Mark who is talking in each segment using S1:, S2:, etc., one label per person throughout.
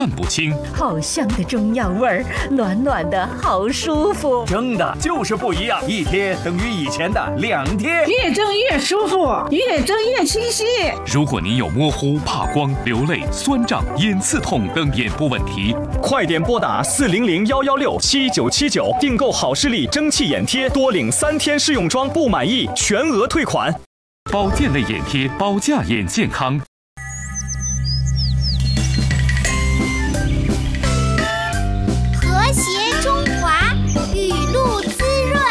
S1: 看不清，
S2: 好香的中药味儿，暖暖的好舒服。
S3: 蒸的就是不一样，一贴等于以前的2贴，
S4: 越蒸越舒服，越蒸越清晰。
S1: 如果您有模糊、怕光、流泪、酸胀、眼刺痛等眼部问题，
S5: 快点拨打400-116-7979订购好视力蒸汽眼贴，多领3天试用装，不满意全额退款。
S1: 保健类眼贴，保价眼健康。
S6: 和谐中华，雨露滋润，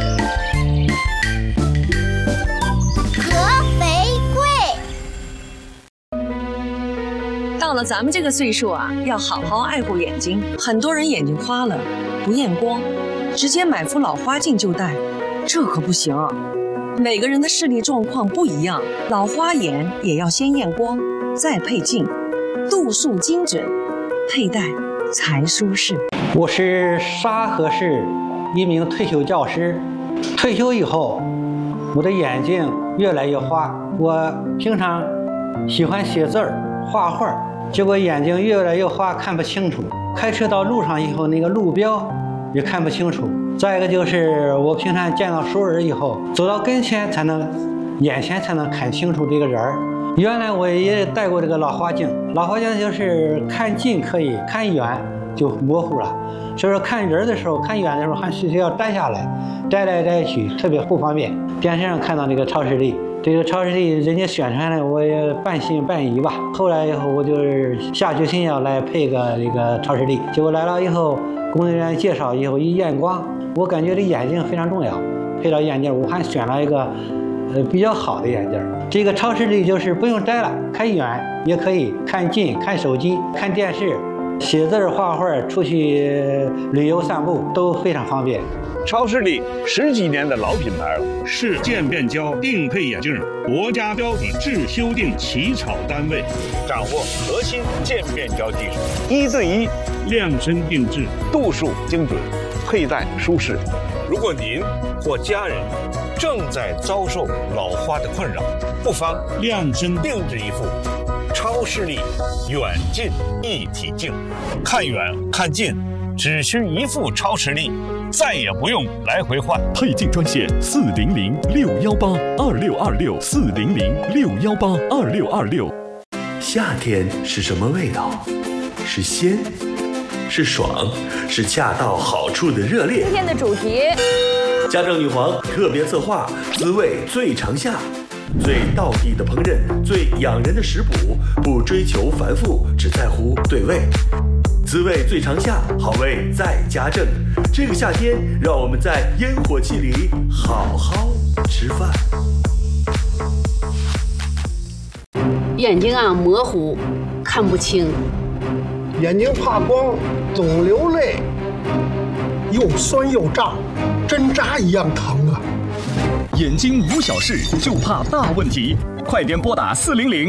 S6: 合肥贵。
S7: 到了咱们这个岁数啊，要好好爱护眼睛。很多人眼睛花了，不验光，直接买副老花镜就戴，这可不行。每个人的视力状况不一样，老花眼也要先验光，再配镜，度数精准，佩戴才舒适。
S8: 我是沙河市一名退休教师，退休以后，我的眼睛越来越花。我平常喜欢写字儿、画画，结果眼睛越来越花，看不清楚。开车到路上以后，那个路标也看不清楚。再一个就是我平常见到熟人以后，走到跟前眼前才能看清楚这个人儿。原来我也戴过这个老花镜，老花镜就是看近可以，看远就模糊了。所以说看人的时候，看远的时候还需要摘下来，摘来摘去，特别不方便。电视上看到这个超视力，这个超视力人家宣传的，我也半信半疑吧。后来以后我就是下决心要来配个这个超视力，结果来了以后，工作人员介绍以后一验光，我感觉这眼睛非常重要。配到眼镜，我还选了一个比较好的眼镜。这个超视力就是不用摘了，看远也可以，看近，看手机，看电视。写字画画，出去旅游散步都非常方便。
S9: 超视力10几年的老品牌了，是渐变焦定配眼镜国家标准制修订起草单位，掌握核心渐变焦技术，1对1量身定制，度数精准，佩戴舒适。如果您或家人正在遭受老花的困扰，不妨量身定制一副超视力远近一体镜，看远看近只需一副超视力，再也不用来回换。
S5: 配镜专线400-618-2626，400-618-2626。
S10: 夏天是什么味道？是鲜，是爽，是恰到好处的热烈。
S2: 今天的主题，
S10: 家政女皇特别策划，滋味最长夏。最道地的烹饪，最养人的食补，不追求繁复，只在乎对味。滋味最长夏，好味在家政。这个夏天，让我们在烟火气里好好吃饭。
S11: 眼睛啊模糊，看不清；
S12: 眼睛怕光，总流泪，又酸又胀，针扎一样疼啊！
S5: 眼睛无小事，就怕大问题。快点拨打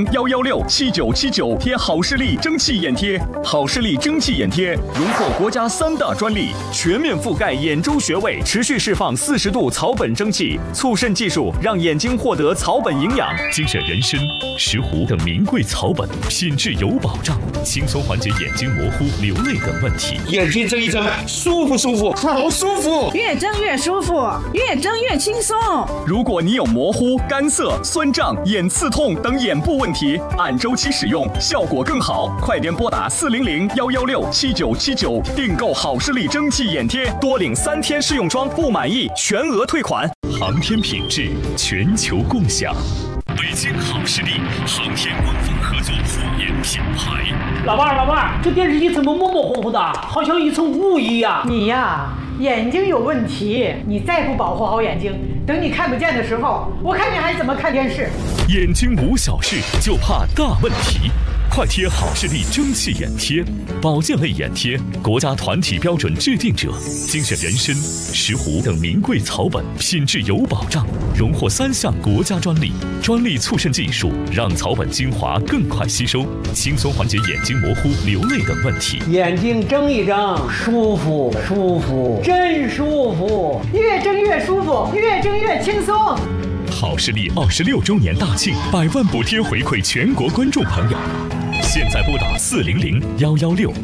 S5: 400-116-7979贴好视力蒸汽眼贴。好视力蒸汽眼贴荣获国家3大专利，全面覆盖眼周穴位，持续释放40度草本蒸汽，促渗技术让眼睛获得草本营养。
S1: 精选人参、石斛等名贵草本，品质有保障，轻松缓解眼睛模糊、流泪等问题。
S9: 眼睛睁一睁，舒服舒服，好舒服，
S4: 越蒸越舒服，越蒸越轻松。
S5: 如果你有模糊、干涩、酸胀、眼刺痛等眼部问题，按周期使用效果更好。快点拨打400-116-7979订购好视力蒸汽眼贴，多领3天试用装，不满意全额退款。
S1: 航天品质，全球共享。北京好视力航天官方合作护眼品牌。
S13: 老伴儿，这电视机怎么模模糊糊的，好像一层雾一样。
S14: 你呀，眼睛有问题，你再不保护好眼睛，等你看不见的时候，我看你还怎么看电视。
S1: 眼睛无小事，就怕大问题。快贴好视力蒸汽眼贴，保健类眼贴，国家团体标准制定者，精选人参、石斛等名贵草本，品质有保障，荣获3项国家专利。专利促渗技术让草本精华更快吸收，轻松缓解眼睛模糊、流泪等问题。
S13: 眼睛睁一睁，舒服舒服，真舒服，
S14: 越睁越舒服，越睁越轻松。
S1: 好视力26周年大庆，100万补贴回馈全国观众朋友。现在拨打400-116